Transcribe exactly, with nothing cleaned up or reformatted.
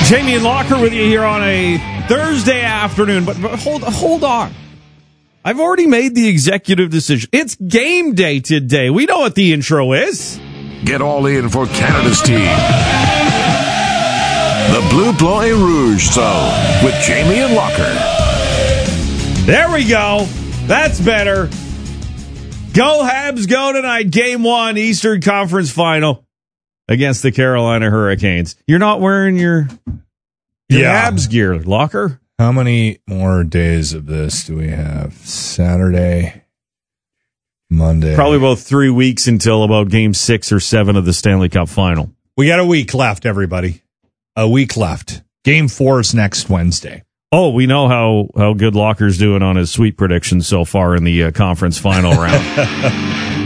Jamie and Locker with you here on a Thursday afternoon, but, but hold hold on. I've already made the executive decision. It's game day today. We know what the intro is. Get all in for Canada's team. The Bleu Blanc et Rouge Zone with Jamie and Locker. There we go. That's better. Go Habs, go tonight. Game one, Eastern Conference Final against the Carolina Hurricanes. You're not wearing your, your Yeah. Habs gear, Locker? How many more days of this do we have? Saturday, Monday. Probably about three weeks until about game six or seven of the Stanley Cup Final. We got a week left, everybody. A week left. Game four is next Wednesday. Oh, we know how, how good Locker's doing on his sweet predictions so far in the uh, conference final round.